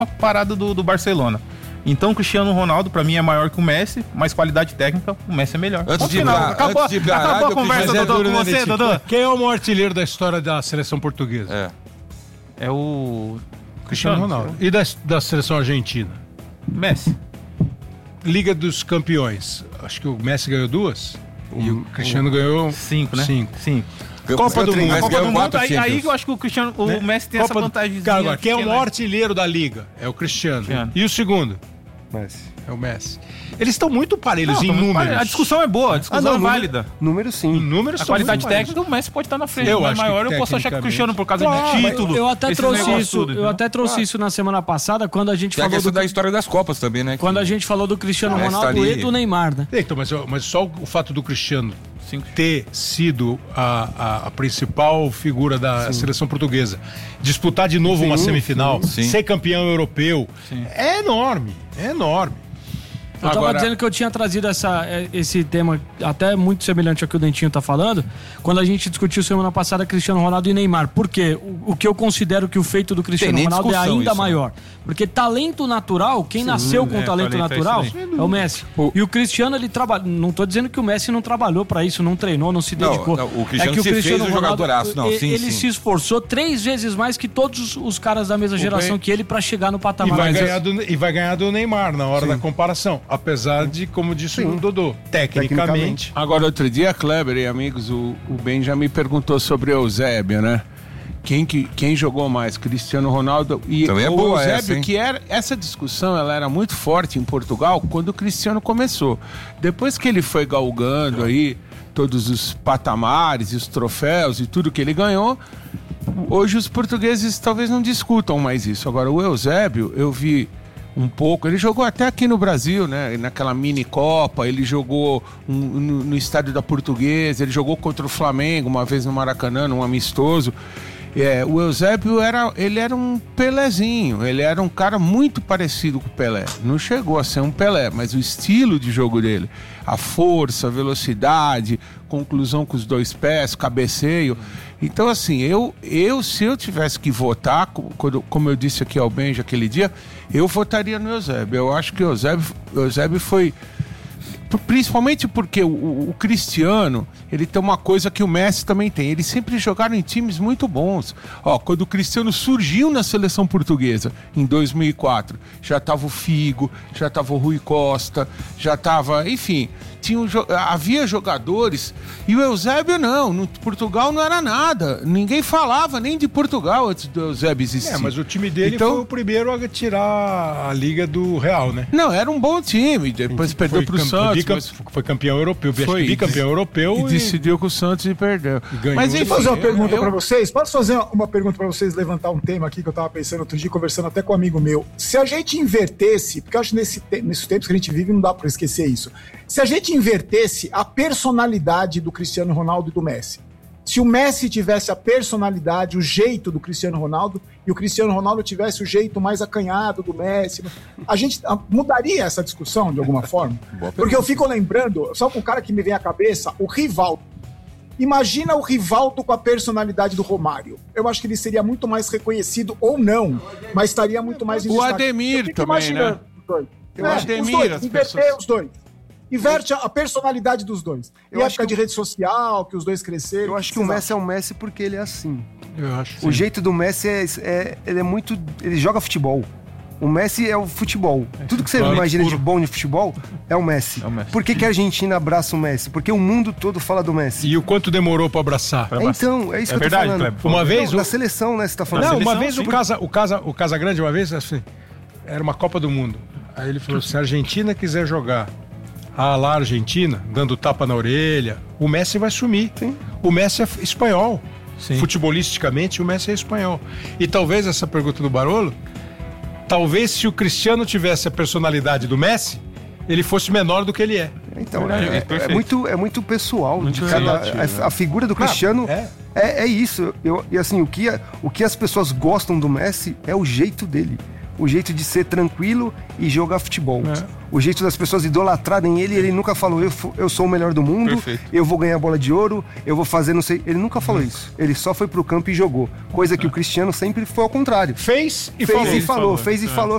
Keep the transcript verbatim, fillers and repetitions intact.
parada do, do Barcelona. Então o Cristiano Ronaldo, pra mim, é maior que o Messi, mas qualidade técnica, o Messi é melhor. Antes de bra... acabou, antes de bra... acabou a conversa, é Dodô, com você, Dodô. Quem é o maior artilheiro da história da seleção portuguesa? É. É o Cristiano Ronaldo. E da, da seleção argentina? Messi. Liga dos Campeões. Acho que o Messi ganhou duas. E o Cristiano o... ganhou cinco, né? Cinco. Cinco. Copa do Mundo. A Copa do Mundo, aí, aí eu acho que o Cristiano, o né? Messi tem Copa essa vantagem. Cara, agora, quem é o maior artilheiro da Liga? É o Cristiano. Cristiano. E o segundo? Messi. É o Messi. Eles estão muito parelhos não, em números. Parelhos. A discussão é boa, a discussão ah, não, é válida. Número sim. Números a qualidade técnica, o Messi pode estar na frente. Eu mas acho maior, que eu posso achar que o Cristiano, por causa claro, de título. Eu até trouxe isso, tudo, eu até trouxe ah. isso na semana passada, quando a gente Tem falou. a questão do... da história das Copas também, né? Quando a gente falou do Cristiano ah, Ronaldo e do Neymar, né? Então, mas, mas só o fato do Cristiano ter sido a, a, a principal figura da sim. seleção portuguesa, disputar de novo sim, uma semifinal, sim. ser campeão europeu, sim. é enorme, é enorme. Eu Agora... tava dizendo que eu tinha trazido essa, esse tema até muito semelhante ao que o Dentinho tá falando, quando a gente discutiu semana passada Cristiano Ronaldo e Neymar. Por quê? O, o que eu considero que o feito do Cristiano Ronaldo é ainda isso, maior. Né? Porque talento natural, quem Sim, nasceu com é, talento natural é, é o Messi. O... E o Cristiano, ele trabalha. Não tô dizendo que o Messi não trabalhou pra isso, não treinou, não se dedicou. Não, não, o Cristiano é que o se Cristiano fez Ronaldo, o jogadoraço. Não, sim, ele sim. se esforçou três vezes mais que todos os caras da mesma geração bem... que ele pra chegar no patamar. E vai, ganhar do, e vai ganhar do Neymar na hora sim. da comparação. Apesar de, como disse sim. o Dodô, tecnicamente. tecnicamente. Agora, outro dia, Kleber e amigos, o, o Ben já me perguntou sobre o Eusébio, né? Quem, que, quem jogou mais, Cristiano Ronaldo e Também é o boa Eusébio, essa, que era essa discussão, ela era muito forte em Portugal quando o Cristiano começou. Depois que ele foi galgando aí todos os patamares e os troféus e tudo que ele ganhou, hoje os portugueses talvez não discutam mais isso. Agora, o Eusébio, eu vi um pouco, ele jogou até aqui no Brasil, né? Naquela mini Copa, ele jogou um, no, no estádio da Portuguesa, ele jogou contra o Flamengo uma vez no Maracanã, num amistoso. É, o Eusébio era, ele era um Pelézinho, ele era um cara muito parecido com o Pelé. Não chegou a ser um Pelé, mas o estilo de jogo dele, a força, a velocidade, conclusão com os dois pés, cabeceio. Então, assim, eu, eu se eu tivesse que votar, como, como eu disse aqui ao Benja aquele dia, eu votaria no Eusébio. Eu acho que o Eusébio, o Eusébio foi... Principalmente porque o, o Cristiano, ele tem uma coisa que o Messi também tem. Eles sempre jogaram em times muito bons. Ó, quando o Cristiano surgiu na seleção portuguesa, em dois mil e quatro, já tava o Figo, já tava o Rui Costa, já tava... Enfim, tinha um, havia jogadores... E o Eusébio não. No Portugal não era nada. Ninguém falava nem de Portugal antes do Eusébio existir. É, mas o time dele então, foi o primeiro a tirar a Liga do Real, né? Não, era um bom time. Depois perdeu pro Santos. Mas... Foi campeão europeu, foi bicampeão europeu e, e decidiu com o Santos e perdeu. E ganhou. Mas enfim, fazer uma pergunta eu... para vocês. Posso fazer uma pergunta para vocês, levantar um tema aqui que eu tava pensando outro dia, conversando até com um amigo meu. Se a gente invertesse, porque eu acho que nesse te... nesses tempos que a gente vive não dá para esquecer isso. Se a gente invertesse a personalidade do Cristiano Ronaldo e do Messi. Se o Messi tivesse a personalidade, o jeito do Cristiano Ronaldo, e o Cristiano Ronaldo tivesse o jeito mais acanhado do Messi, a gente mudaria essa discussão de alguma forma? Porque eu fico lembrando, só com um cara que me vem à cabeça, o Rivaldo. Imagina o Rivaldo com a personalidade do Romário. Eu acho que ele seria muito mais reconhecido, ou não, mas estaria muito mais em o destaque. Ademir também, né? Os dois. Eu é, Ademir, os dois, as inverter pessoas... os dois. Inverte a personalidade dos dois. E a época de rede social, que os dois cresceram. Eu acho que o Messi é o Messi porque ele é assim. Eu acho. O sim. jeito do Messi é, é, ele é muito... Ele joga futebol. O Messi é o futebol. É Tudo que você imagina puro. de bom de futebol é o Messi. É o Messi. Por que, que a Argentina abraça o Messi? Porque o mundo todo fala do Messi. E o quanto demorou pra abraçar? Pra abraçar. Então, é isso é que verdade, eu tô falando. Kleber. Uma vez... Não, o... Na seleção, né, você tá falando. Não, seleção, uma vez sim. o Casa, o, Casa, o Casagrande, uma vez, assim, era uma Copa do Mundo. Aí ele falou, se a Argentina quiser jogar a lá Argentina, dando tapa na orelha, o Messi vai sumir. Sim. O Messi é espanhol. Sim. Futebolisticamente, o Messi é espanhol. E talvez essa pergunta do Barolo, talvez se o Cristiano tivesse a personalidade do Messi, ele fosse menor do que ele é. Então, é, é, é, muito, é muito pessoal. Muito de cada, a, a figura do Cristiano ah, é. É, é isso. Eu, e assim, o que, o que as pessoas gostam do Messi é o jeito dele. O jeito de ser tranquilo e jogar futebol. É. O jeito das pessoas idolatrarem ele, ele nunca falou, eu, eu sou o melhor do mundo, Perfeito. eu vou ganhar a bola de ouro, eu vou fazer não sei... Ele nunca falou nunca. isso. Ele só foi pro campo e jogou. Coisa que é. o Cristiano sempre foi ao contrário. Fez e fez falou. E falou. Fez e falou.